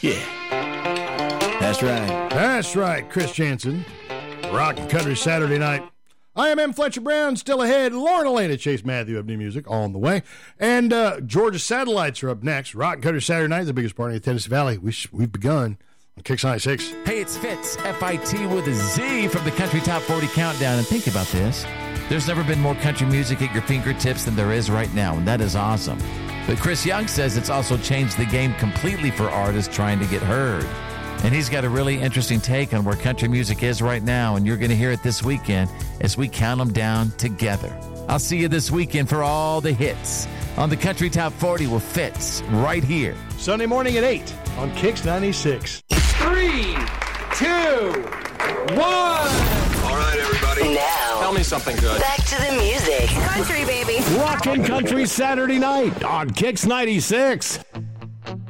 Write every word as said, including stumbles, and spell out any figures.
Yeah. That's right. That's right, Chris Jansen. Rock and Country Saturday night. I am M. Fletcher Brown, still ahead. Lauren Elena, Chase Matthew of New Music, on the way. And uh, Georgia Satellites are up next. Rock and Country Saturday night is the biggest party in the Tennessee Valley. We sh- we've begun on Kicks ninety-six. Hey, it's Fitz, F I T with a Z from the Country Top forty Countdown. And think about this. There's never been more country music at your fingertips than there is right now, and that is awesome. But Chris Young says it's also changed the game completely for artists trying to get heard. And he's got a really interesting take on where country music is right now, and you're going to hear it this weekend as we count them down together. I'll see you this weekend for all the hits on the Country Top forty with Fitz right here. Sunday morning at eight on Kicks ninety-six. Three, two, one. All right, everybody. Now, tell me something good. Back to the music. Country, baby. Rock and Country Saturday night on Kicks ninety-six.